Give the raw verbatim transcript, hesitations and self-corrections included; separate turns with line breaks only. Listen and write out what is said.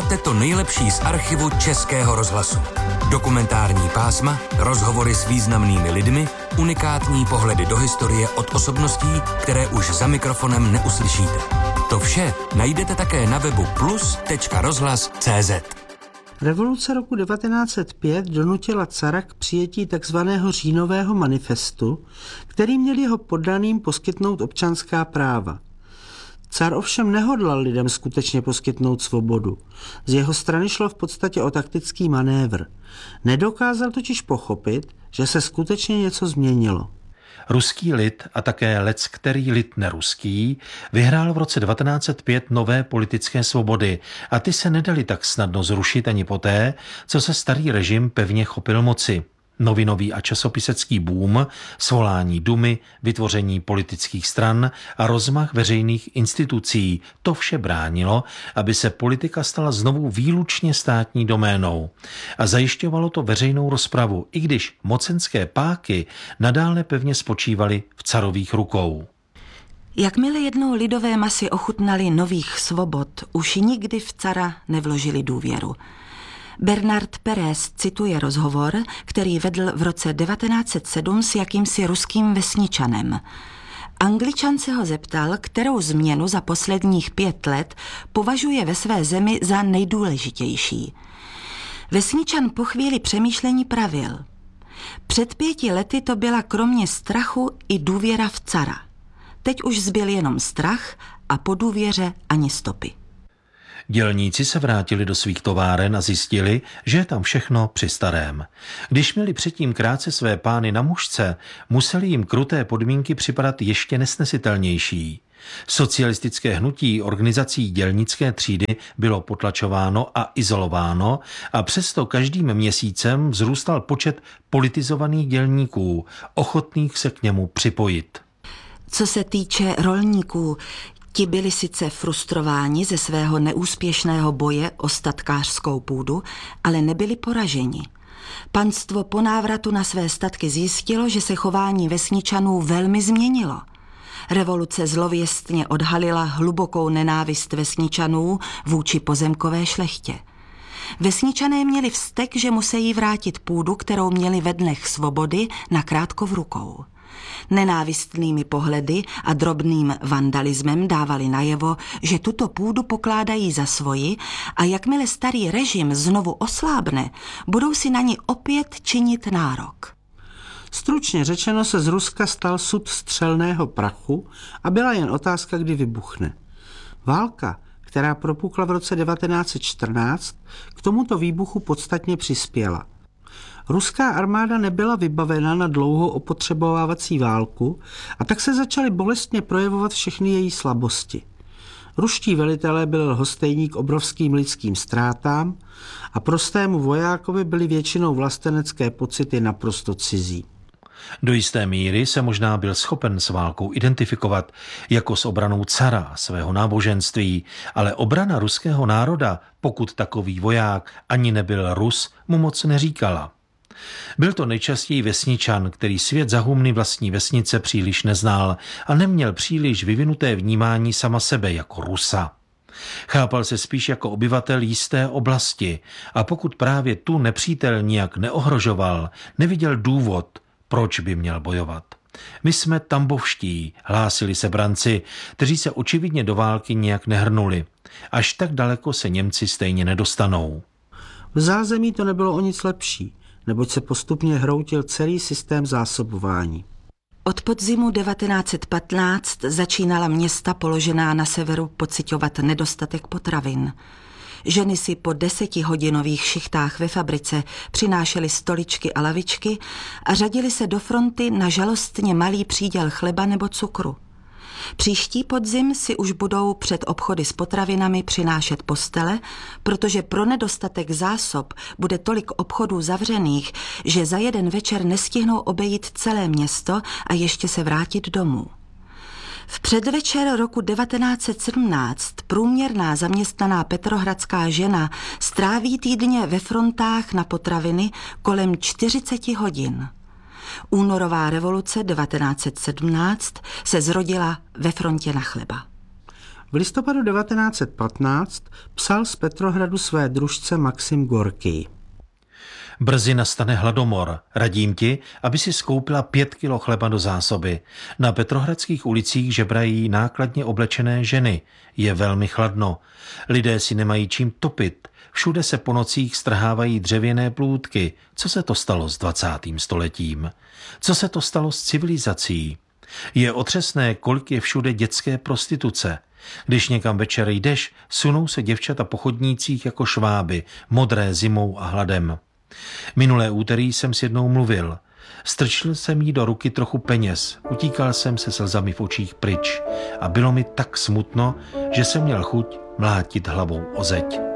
Posloucháte to nejlepší z archivu Českého rozhlasu. Dokumentární pásma, rozhovory s významnými lidmi, unikátní pohledy do historie od osobností, které už za mikrofonem neuslyšíte. To vše najdete také na webu plus tečka rozhlas tečka cé zet.
Revoluce roku devatenáct set pět donutila cara k přijetí takzvaného říjnového manifestu, který měl jeho poddaným poskytnout občanská práva. Car ovšem nehodlal lidem skutečně poskytnout svobodu. Z jeho strany šlo v podstatě o taktický manévr. Nedokázal totiž pochopit, že se skutečně něco změnilo.
Ruský lid a také leckterý lid neruský vyhrál v roce devatenáct set pět nové politické svobody a ty se nedaly tak snadno zrušit ani poté, co se starý režim pevně chopil moci. Novinový a časopisecký boom, svolání dumy, vytvoření politických stran a rozmach veřejných institucí, to vše bránilo, aby se politika stala znovu výlučně státní doménou. A zajišťovalo to veřejnou rozpravu, i když mocenské páky nadále pevně spočívaly v carových rukou.
Jakmile jednou lidové masy ochutnaly nových svobod, už nikdy v cara nevložili důvěru. Bernard Pérez cituje rozhovor, který vedl v roce devatenáct set sedm s jakýmsi ruským vesničanem. Angličan se ho zeptal, kterou změnu za posledních pět let považuje ve své zemi za nejdůležitější. Vesničan po chvíli přemýšlení pravil. Před pěti lety to byla kromě strachu i důvěra v cara. Teď už zbyl jenom strach a po důvěře ani stopy.
Dělníci se vrátili do svých továren a zjistili, že je tam všechno při starém. Když měli předtím krátce své pány na mušce, museli jim kruté podmínky připadat ještě nesnesitelnější. Socialistické hnutí organizací dělnické třídy bylo potlačováno a izolováno a přesto každým měsícem vzrůstal počet politizovaných dělníků, ochotných se k němu připojit.
Co se týče rolníků, ti byli sice frustrováni ze svého neúspěšného boje o statkářskou půdu, ale nebyli poraženi. Panstvo po návratu na své statky zjistilo, že se chování vesničanů velmi změnilo. Revoluce zlověstně odhalila hlubokou nenávist vesničanů vůči pozemkové šlechtě. Vesničané měli vztek, že musí vrátit půdu, kterou měli ve dnech svobody, nakrátko v rukou. Nenávistnými pohledy a drobným vandalismem dávali najevo, že tuto půdu pokládají za svoji a jakmile starý režim znovu oslábne, budou si na ní opět činit nárok.
Stručně řečeno se z Ruska stal sud střelného prachu a byla jen otázka, kdy vybuchne. Válka, která propukla v roce devatenáct set čtrnáct, k tomuto výbuchu podstatně přispěla. Ruská armáda nebyla vybavena na dlouhou opotřebovávací válku a tak se začaly bolestně projevovat všechny její slabosti. Ruští velitelé byli lhostejní k obrovským lidským ztrátám a prostému vojákovi byly většinou vlastenecké pocity naprosto cizí.
Do jisté míry se možná byl schopen s válkou identifikovat jako s obranou cara svého náboženství, ale obrana ruského národa, pokud takový voják ani nebyl Rus, mu moc neříkala. Byl to nejčastěji vesničan, který svět za humny vlastní vesnice příliš neznal a neměl příliš vyvinuté vnímání sama sebe jako Rusa. Chápal se spíš jako obyvatel jisté oblasti a pokud právě tu nepřítel nijak neohrožoval, neviděl důvod, proč by měl bojovat. My jsme tambovští, hlásili se branci, kteří se očividně do války nijak nehrnuli. Až tak daleko se Němci stejně nedostanou.
V zázemí to nebylo o nic lepší, neboť se postupně hroutil celý systém zásobování.
Od podzimu devatenáct set patnáct začínala města položená na severu pociťovat nedostatek potravin. Ženy si po desetihodinových šichtách ve fabrice přinášely stoličky a lavičky a řadily se do fronty na žalostně malý příděl chleba nebo cukru. Příští podzim si už budou před obchody s potravinami přinášet postele, protože pro nedostatek zásob bude tolik obchodů zavřených, že za jeden večer nestihnou obejít celé město a ještě se vrátit domů. V předvečer roku devatenáct set sedmnáct průměrná zaměstnaná petrohradská žena stráví týdně ve frontách na potraviny kolem čtyřicet hodin. Únorová revoluce devatenáct set sedmnáct se zrodila ve frontě na chleba.
V listopadu devatenáct set patnáct psal z Petrohradu své družce Maxim Gorkij.
Brzy nastane hladomor. Radím ti, aby si skoupila pět kilo chleba do zásoby. Na petrohradských ulicích žebrají nákladně oblečené ženy. Je velmi chladno. Lidé si nemají čím topit. Všude se po nocích strhávají dřevěné plůtky. Co se to stalo s dvacátým stoletím? Co se to stalo s civilizací? Je otřesné, kolik je všude dětské prostituce. Když někam večer jdeš, sunou se děvčata po chodnících jako šváby, modré zimou a hladem. Minulé úterý jsem s jednou mluvil. Strčil jsem jí do ruky trochu peněz, utíkal jsem se slzami v očích pryč a bylo mi tak smutno, že jsem měl chuť mlátit hlavou o zeď.